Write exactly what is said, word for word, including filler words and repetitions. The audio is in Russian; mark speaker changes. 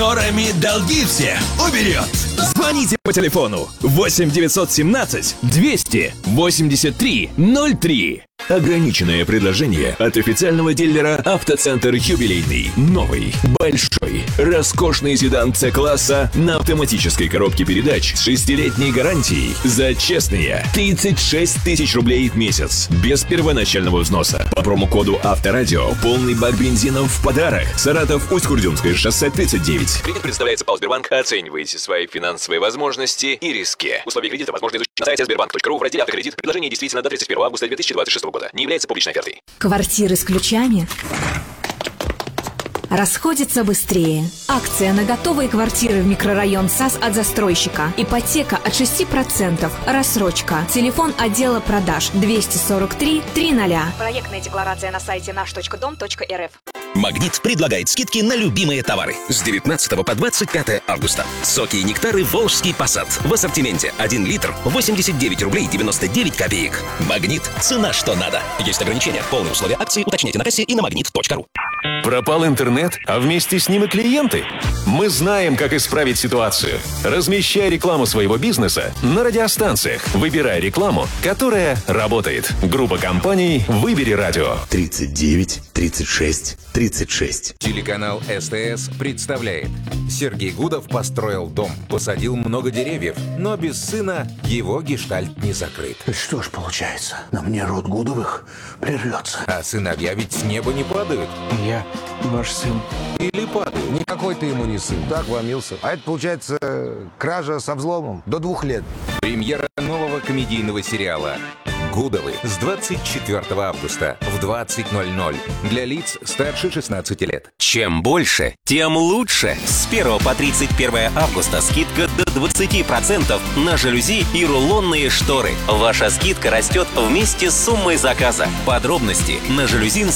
Speaker 1: партнерами долги все уберет.
Speaker 2: Звоните по телефону восемь девятьсот семнадцать двести восемьдесят три ноль три. Ограниченное предложение от официального дилера «Автоцентр Юбилейный». Новый, большой, роскошный седан С-класса на автоматической коробке передач с шестилетней гарантией за честные тридцать шесть тысяч рублей в месяц. Без первоначального взноса. По промокоду «Авторадио» полный бак бензина в подарок. Саратов, Усть-Курдюмское шоссе тридцать девять.
Speaker 3: Кредит предоставляется ПАО «Сбербанк». Оценивайте свои финансовые возможности и риски. Условия кредита возможно изучить на сайте сбербанк точка ру в разделе «Автокредит». Предложение действительно до тридцать первого августа две тысячи двадцать шестого года. Не является публичной офертой.
Speaker 4: Квартиры с ключами расходятся быстрее. Акция на готовые квартиры в микрорайон САС от застройщика. Ипотека от шести процентов. Рассрочка. Телефон отдела продаж двести сорок три триста.
Speaker 5: Проектная декларация на сайте наш точка дом точка эр эф.
Speaker 6: Магнит предлагает скидки на любимые товары с девятнадцатого по двадцать пятое августа. Соки и нектары «Волжский Посад». В ассортименте один литр восемьдесят девять рублей девяносто девять копеек. Магнит. Цена что надо. Есть ограничения. Полные условия акции уточняйте на кассе и на магнит точка ру.
Speaker 7: Пропал интернет, а вместе с ним и клиенты? Мы знаем, как исправить ситуацию. Размещай рекламу своего бизнеса на радиостанциях. Выбирай рекламу, которая работает. Группа компаний «Выбери радио».
Speaker 8: тридцать девять тридцать шесть тридцать шесть.
Speaker 9: Телеканал СТС представляет. Сергей Гудов построил дом, посадил много деревьев, но без сына его гештальт не закрыт.
Speaker 8: Что ж получается, на мне род Гудовых прервется.
Speaker 9: А сыновья ведь с неба не падают.
Speaker 10: Я ваш сын.
Speaker 9: Или падают.
Speaker 11: Никакой ты ему не сын. Так вломился. А это получается кража со взломом до двух лет.
Speaker 9: Премьера нового комедийного сериала «Гудовы» с двадцать четвёртого августа в двадцать ноль ноль для лиц старше шестнадцати лет.
Speaker 6: Чем больше, тем лучше. С первого по тридцать первое августа скидка до двадцати процентов на жалюзи и рулонные шторы. Ваша скидка растет вместе с суммой заказа. Подробности на жалюзин